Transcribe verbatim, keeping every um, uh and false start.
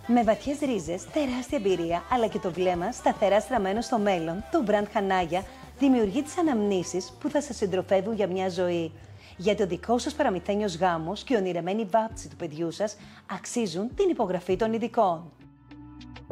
Με βαθιές ρίζες, τεράστια εμπειρία, αλλά και το βλέμμα σταθερά στραμμένο στο μέλλον, το brand Hanaya δημιουργεί τις αναμνήσεις που θα σας συντροφεύουν για μια ζωή. Γιατί ο δικός σας παραμυθένιος γάμος και η ονειρεμένη βάψη του παιδιού σας αξίζουν την υπογραφή των ειδικών.